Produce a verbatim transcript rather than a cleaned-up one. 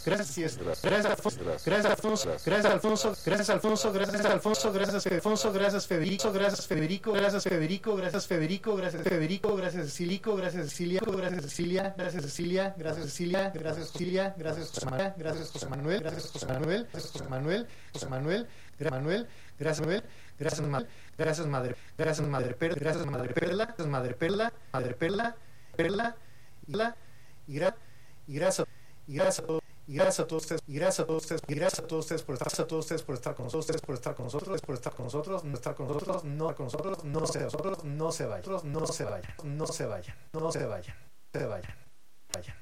gracias sí es, gracias Alfonso, gracias Alfonso, gracias Alfonso, gracias Alfonso, gracias Alfonso, gracias Alfonso, gracias Federico, gracias Federico, gracias Federico, gracias Federico, gracias Federico, gracias Cecilico, gracias Cecilia, gracias Cecilia, gracias Cecilia, gracias Cecilia, gracias Cecilia, gracias José Manuel, gracias José Manuel, gracias José Manuel, gracias José Manuel, José Manuel, gracias Manuel, gracias Manuel, gracias Manuel, gracias Madre, gracias Madre Perla, gracias Madre Perla, gracias Madre Perla, Madre Perla, Perla, y la, y gra, y gracias, y gracias a todos. Y gracias a todos ustedes, y gracias a todos ustedes, y gracias a todos ustedes por estar, a todos ustedes por estar con nosotros, por estar con nosotros, por estar con nosotros, no estar con nosotros, no con nosotros, no se nosotros, no se vayan, no se vayan, no se vayan, no se vayan, no se vayan, vayan.